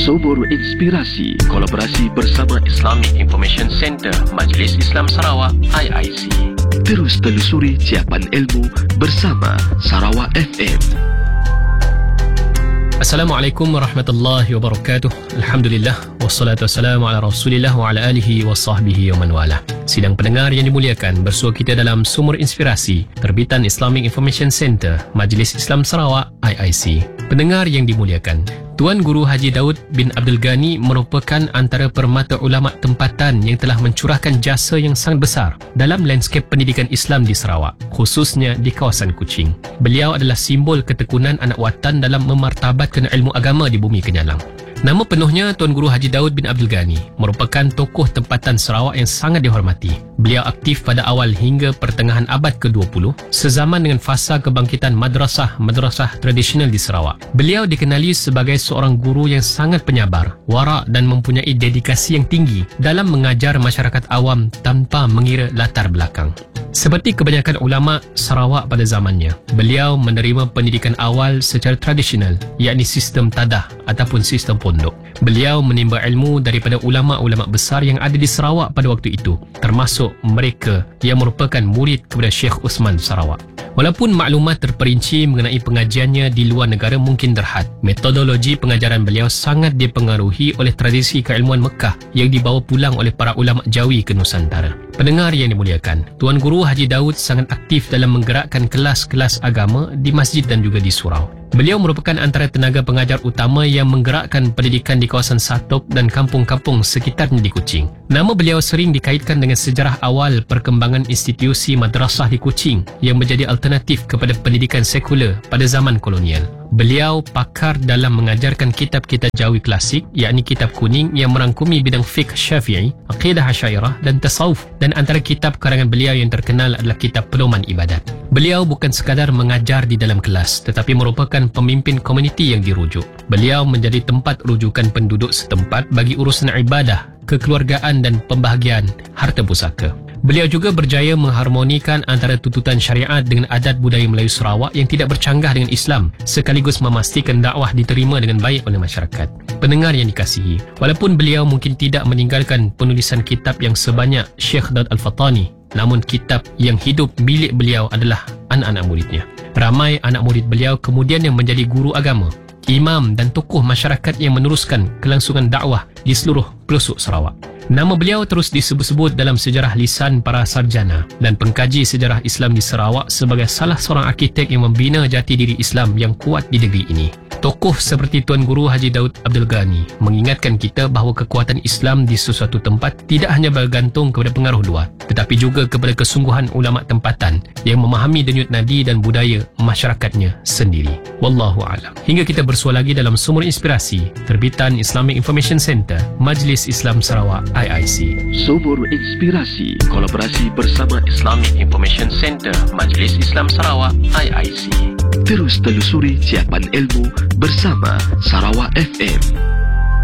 Sumur Inspirasi, kolaborasi bersama Islamic Information Center Majlis Islam Sarawak IIC. Terus telusuri ciapan ilmu bersama Sarawak FM. Assalamualaikum warahmatullahi wabarakatuh. Alhamdulillah, wassalatu wassalamu ala rasulillah wa ala alihi wa sahbihi wa man wala. Sidang pendengar yang dimuliakan, bersua kita dalam Sumur Inspirasi, terbitan Islamic Information Center Majlis Islam Sarawak IIC. Pendengar yang dimuliakan, Tuan Guru Haji Daud bin Abdul Ghani merupakan antara permata ulama tempatan yang telah mencurahkan jasa yang sangat besar dalam lanskap pendidikan Islam di Sarawak, khususnya di kawasan Kuching. Beliau adalah simbol ketekunan anak watan dalam memartabatkan ilmu agama di bumi Kenyalang. Nama penuhnya Tuan Guru Haji Daud bin Abdul Ghani merupakan tokoh tempatan Sarawak yang sangat dihormati. Beliau aktif pada awal hingga pertengahan abad ke-20, sezaman dengan fasa kebangkitan madrasah tradisional di Sarawak. Beliau dikenali sebagai seorang guru yang sangat penyabar, warak dan mempunyai dedikasi yang tinggi dalam mengajar masyarakat awam tanpa mengira latar belakang. Seperti kebanyakan ulama Sarawak pada zamannya, beliau menerima pendidikan awal secara tradisional, yakni sistem tadah ataupun sistem pondok. Beliau menimba ilmu daripada ulama-ulama besar yang ada di Sarawak pada waktu itu, termasuk mereka yang merupakan murid kepada Syekh Osman Sarawak. Walaupun maklumat terperinci mengenai pengajiannya di luar negara mungkin terhad, metodologi pengajaran beliau sangat dipengaruhi oleh tradisi keilmuan Mekah yang dibawa pulang oleh para ulama Jawi ke Nusantara. Pendengar yang dimuliakan, Tuan Guru Haji Daud sangat aktif dalam menggerakkan kelas-kelas agama di masjid dan juga di surau. Beliau merupakan antara tenaga pengajar utama yang menggerakkan pendidikan di kawasan Satop dan kampung-kampung sekitarnya di Kuching. Nama beliau sering dikaitkan dengan sejarah awal perkembangan institusi madrasah di Kuching yang menjadi alternatif kepada pendidikan sekular pada zaman kolonial. Beliau pakar dalam mengajarkan kitab-kitab Jawi klasik, yakni kitab kuning yang merangkumi bidang fiqh Syafi'i, akidah Asy'ariyah dan tasawuf, dan antara kitab karangan beliau yang terkenal adalah kitab Pedoman Ibadat. Beliau bukan sekadar mengajar di dalam kelas, tetapi merupakan pemimpin komuniti yang dirujuk. Beliau menjadi tempat rujukan penduduk setempat bagi urusan ibadah, kekeluargaan dan pembahagian harta pusaka. Beliau juga berjaya mengharmonikan antara tuntutan syariat dengan adat budaya Melayu Sarawak yang tidak bercanggah dengan Islam, sekaligus memastikan dakwah diterima dengan baik oleh masyarakat. Pendengar yang dikasihi, walaupun beliau mungkin tidak meninggalkan penulisan kitab yang sebanyak Syekh Daud Al-Fatani, namun kitab yang hidup milik beliau adalah anak-anak muridnya. Ramai anak murid beliau kemudian yang menjadi guru agama, imam dan tokoh masyarakat yang meneruskan kelangsungan dakwah di seluruh pelosok Sarawak. Nama beliau terus disebut-sebut dalam sejarah lisan para sarjana dan pengkaji sejarah Islam di Sarawak sebagai salah seorang arkitek yang membina jati diri Islam yang kuat di negeri ini. Tokoh seperti Tuan Guru Haji Daud Abdul Ghani mengingatkan kita bahawa kekuatan Islam di sesuatu tempat tidak hanya bergantung kepada pengaruh luar, tetapi juga kepada kesungguhan ulama tempatan yang memahami denyut nadi dan budaya masyarakatnya sendiri. Wallahu a'lam. Hingga kita bersua lagi dalam Sumur Inspirasi, terbitan Islamic Information Center Majlis Islam Sarawak IIC. Sumur Inspirasi, kolaborasi bersama Islamic Information Center Majlis Islam Sarawak IIC. Terus telusuri ciapan ilmu bersama Sarawak FM.